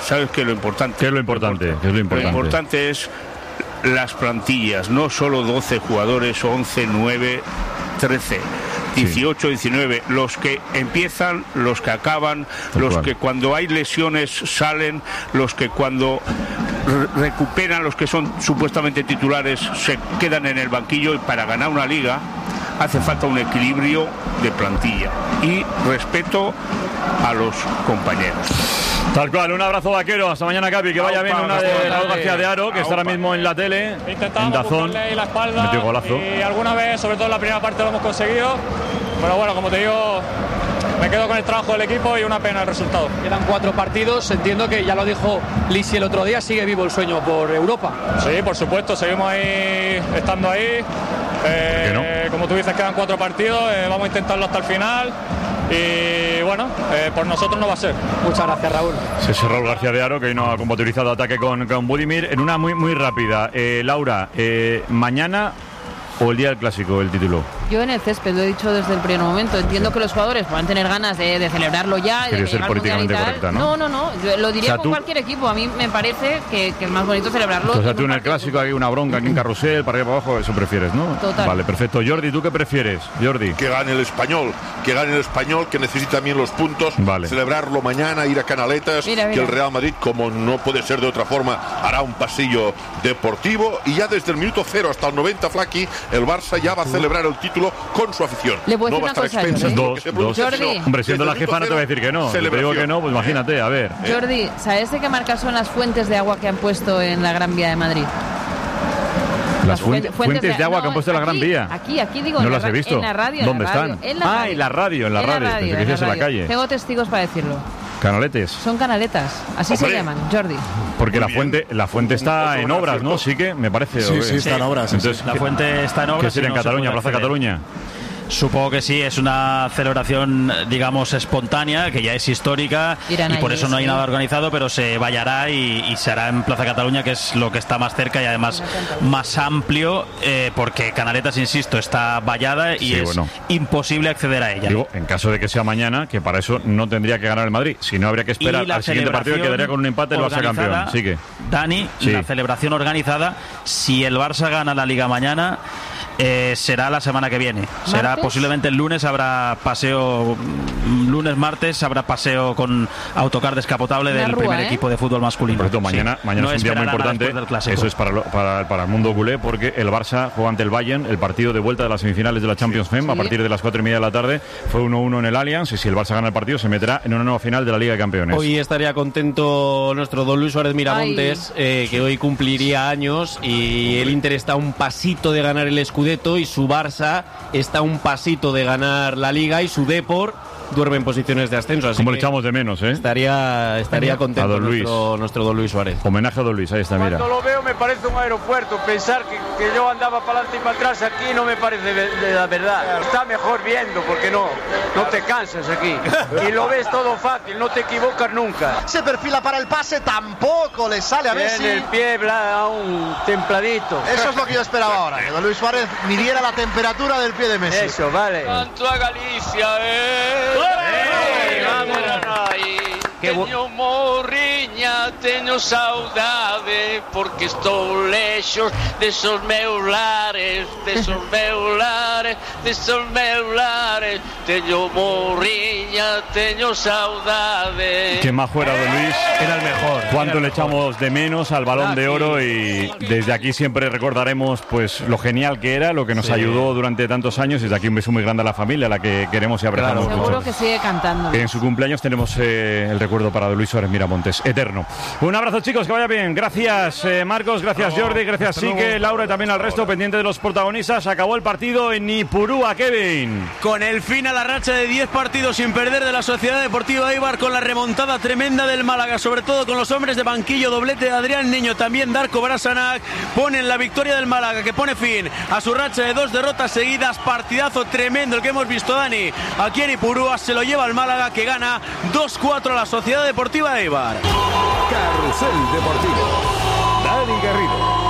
¿sabes qué es lo importante? ¿Qué es lo importante? ¿Qué es lo importante? Lo importante es las plantillas, no solo 12 jugadores, 11, 9, 13. 18, 19, los que empiezan, los que acaban, los que cuando hay lesiones salen, los que cuando recuperan, los que son supuestamente titulares se quedan en el banquillo, y para ganar una liga hace falta un equilibrio de plantilla y respeto a los compañeros. Tal cual, un abrazo vaquero, hasta mañana, Capi, que vaya bien. Una de Raúl García de Aro, que está ahora mismo en la tele, en Dazón, la espalda, metió golazo. Y alguna vez, sobre todo en la primera parte, lo hemos conseguido, pero bueno, como te digo, me quedo con el trabajo del equipo y una pena el resultado. Quedan 4 partidos, entiendo que ya lo dijo Lisi el otro día, sigue vivo el sueño por Europa. Sí, por supuesto, seguimos ahí, estando ahí. Como tú dices, quedan 4 partidos, vamos a intentarlo hasta el final. Y bueno, por nosotros no va a ser. Muchas gracias, Raúl. Es Raúl García de Aro, que vino a compatibilizado ataque con Budimir. En una muy rápida, Laura, mañana o el día del clásico, el título. Yo en el césped, lo he dicho desde el primer momento. Entiendo que los jugadores puedan tener ganas de celebrarlo ya. Quieres ser políticamente correcta, ¿no? No. Yo lo diría, o sea, con cualquier equipo. A mí me parece que es más bonito celebrarlo. O sea, tú en el clásico hay una bronca aquí en Carrusel, para arriba para abajo, eso prefieres, ¿no? Total. Vale, perfecto. Jordi, ¿tú qué prefieres? Jordi. Que gane el Español, que necesita también los puntos. Vale. Celebrarlo mañana, ir a Canaletas. Mira. Que el Real Madrid, como no puede ser de otra forma, hará un pasillo deportivo. Y ya desde el minuto 0 hasta el 90, Flaqui, el Barça ya va a celebrar el título con su afición. Le puedo no va a estar expensas dos. Jordi. Hombre, siendo la jefa no te voy a decir que no. Si te digo que no, pues imagínate, a ver. Jordi, ¿sabes de qué marca son las fuentes de agua que han puesto en la Gran Vía de Madrid? Las fuentes de agua que han puesto en la Gran Vía. Aquí digo. No las he visto. En la radio. ¿Dónde están? En la radio. Pensé que decías en la calle. Tengo testigos para decirlo. Canaletes. Son canaletas, así se llaman, Jordi. Porque la fuente está en obras, ¿no? Sí que me parece. Sí, está en obras. Entonces, la fuente está en obras. ¿Qué sería en Cataluña, Plaza Cataluña? Supongo que sí, es una celebración, digamos, espontánea, que ya es histórica y por eso no hay nada organizado, pero se vallará y se hará en Plaza Cataluña, que es lo que está más cerca y además más amplio, porque Canaletas, insisto, está vallada y es imposible acceder a ella. Digo, en caso de que sea mañana, que para eso no tendría que ganar el Madrid, si no habría que esperar al siguiente partido, quedaría con un empate el Barça campeón. Sigue. Dani, la celebración organizada, si el Barça gana la Liga mañana, será la semana que viene. Será posiblemente el lunes, habrá paseo, martes habrá paseo con autocar descapotable del primer equipo de fútbol masculino. Por cierto, mañana es un día muy importante. Eso es para el mundo culé, porque el Barça juega ante el Bayern el partido de vuelta de las semifinales de la Champions League a partir de las 4:30 de la tarde. Fue 1-1 en el Allianz, y si el Barça gana el partido se meterá en una nueva final de la Liga de Campeones. Hoy estaría contento nuestro don Luis Suárez Miramontes, que hoy cumpliría años, y el Inter está a un pasito de ganar el Scudetto y su Barça está a un pasito de ganar la Liga, y su Depor duerme en posiciones de ascenso. Así como le echamos de menos, estaría contento nuestro don Luis Suárez. Homenaje a don Luis, ahí está, mira. Cuando lo veo me parece un aeropuerto. Pensar que yo andaba para adelante y para atrás aquí no me parece de la verdad. Está mejor viendo, porque no te cansas aquí. Y lo ves todo fácil, no te equivocas nunca. Se perfila para el pase, tampoco le sale a Messi. En el pie aún templadito. Eso es lo que yo esperaba ahora, que don Luis Suárez midiera la temperatura del pie de Messi. Eso, vale. Tanto a Galicia, teño morriña, teño saudade, porque estou lexos desos meus lares, teño morriña, teño saudade. Que más fuera don Luis, era el mejor. Cuánto le echamos de menos al Balón de Oro, y desde aquí siempre recordaremos pues lo genial que era, lo que nos ayudó durante tantos años. Desde aquí un beso muy grande a la familia, a la que queremos y abrazamos mucho. Seguro que sigue cantando. En su cumpleaños tenemos el recuerdo para don Luis Suárez Miramontes, eterno. Un abrazo, chicos, que vaya bien. Gracias, Marcos, gracias, Jordi, gracias, Sique, Laura, y también al resto, pendiente de los protagonistas. Acabó el partido en Ipurúa, Kevin. Con el fin a la racha de 10 partidos sin perder de la Sociedad Deportiva Eibar, con la remontada tremenda del Málaga, sobre todo con los hombres de banquillo, doblete de Adrián Niño, también Darko Brasanac, ponen la victoria del Málaga, que pone fin a su racha de 2 derrotas seguidas. Partidazo tremendo el que hemos visto, Dani, aquí en Ipurúa. Se lo lleva el Málaga, que gana 2-4 a la Sociedad Deportiva Eibar. Carrusel Deportivo. Dani Garrido.